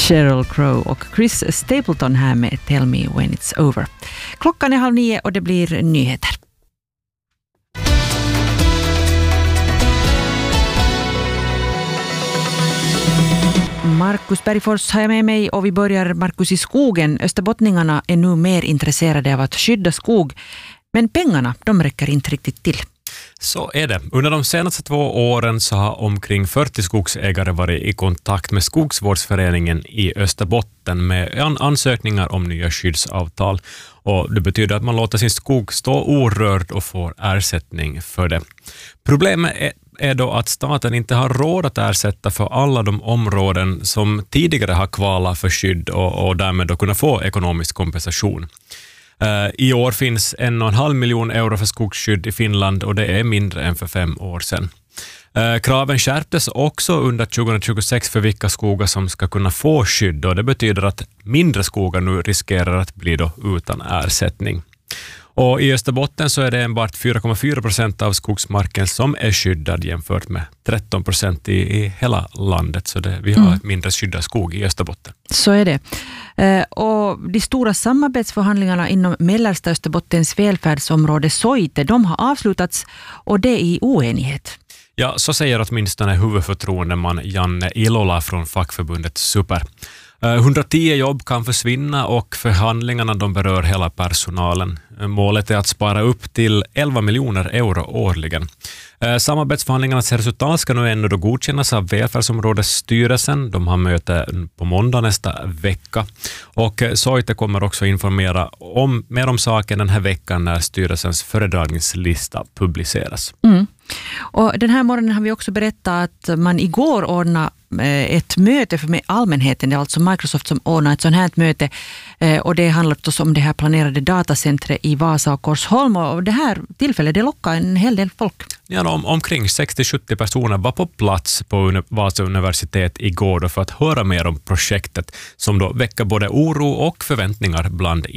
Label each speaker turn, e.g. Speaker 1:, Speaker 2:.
Speaker 1: Sheryl Crow och Chris Stapleton här med Tell Me When It's Over. Klockan är 8:30 och det blir nyheter. Markus Bergfors har jag med mig och vi börjar, Markus, i skogen. Österbottningarna är nu mer intresserade av att skydda skog, men pengarna, de räcker inte riktigt till.
Speaker 2: Så är det. Under de senaste 2 åren så har omkring 40 skogsägare varit i kontakt med Skogsvårdsföreningen i Österbotten med ansökningar om nya skyddsavtal. Och det betyder att man låter sin skog stå orörd och får ersättning för det. Problemet är då att staten inte har råd att ersätta för alla de områden som tidigare har kvalat för skydd och därmed då kunna få ekonomisk kompensation. I år finns 1,5 miljon euro för skogsskydd i Finland och det är mindre än för 5 år sedan. Kraven skärptes också under 2026 för vilka skogar som ska kunna få skydd och det betyder att mindre skogar nu riskerar att bli då utan ersättning. Och i Österbotten så är det enbart 4,4% av skogsmarken som är skyddad jämfört med 13% i hela landet. Så vi har ett mindre skyddad skog i Österbotten.
Speaker 1: Så är det. Och de stora samarbetsförhandlingarna inom mellersta Österbottens välfärdsområde Soite, de har avslutats och det i oenighet.
Speaker 2: Ja, så säger åtminstone huvudförtroendeman Janne Ilola från fackförbundet Super. 110 jobb kan försvinna och förhandlingarna de berör hela personalen. Målet är att spara upp till 11 miljoner euro årligen. Samarbetsförhandlingarnas resultat ska nu ändå då godkännas av välfärdsområdesstyrelsen. De har möte på måndag nästa vecka. Och Soite kommer också informera mer om saken den här veckan när styrelsens föredragningslista publiceras.
Speaker 1: Och den här morgonen har vi också berättat att man igår ordnade ett möte med allmänheten. Det är alltså Microsoft som ordnar ett sånt här möte och det handlar också om det här planerade datacentret i Vasa och Korsholm och det här tillfället det lockar en hel del folk.
Speaker 2: Ja, omkring 60-70 personer var på plats på Vasa universitet igår för att höra mer om projektet som då väcker både oro och förväntningar bland